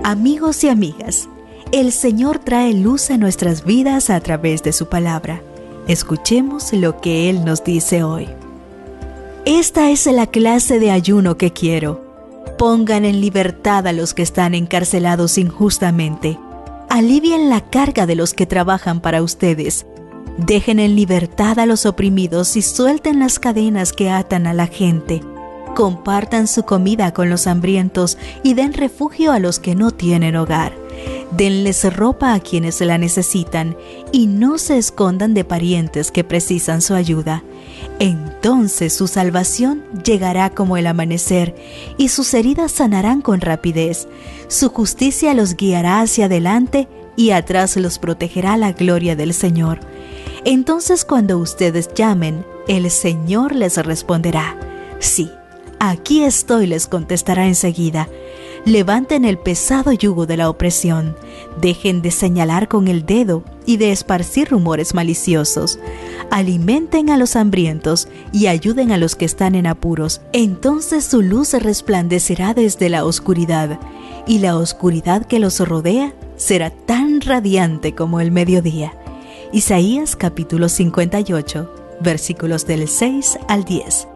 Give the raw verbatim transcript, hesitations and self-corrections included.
Amigos y amigas, el Señor trae luz a nuestras vidas a través de su palabra. Escuchemos lo que Él nos dice hoy. Esta es la clase de ayuno que quiero. Pongan en libertad a los que están encarcelados injustamente. Alivien la carga de los que trabajan para ustedes. Dejen en libertad a los oprimidos y suelten las cadenas que atan a la gente. Compartan su comida con los hambrientos y den refugio a los que no tienen hogar. Denles ropa a quienes la necesitan y no se escondan de parientes que precisan su ayuda. Entonces su salvación llegará como el amanecer y sus heridas sanarán con rapidez. Su justicia los guiará hacia adelante y atrás los protegerá la gloria del Señor. Entonces cuando ustedes llamen, el Señor les responderá. Sí, aquí estoy, les contestará enseguida. Levanten el pesado yugo de la opresión. Dejen de señalar con el dedo y de esparcir rumores maliciosos. Alimenten a los hambrientos y ayuden a los que están en apuros. Entonces su luz resplandecerá desde la oscuridad, y la oscuridad que los rodea será tan radiante como el mediodía. Isaías capítulo cincuenta y ocho, versículos del seis al diez.